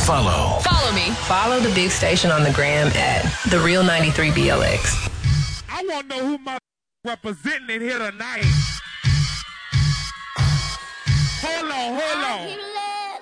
Follow. Follow me. Follow the big station on the gram at The Real 93 BLX. I want to know who my representing in here tonight.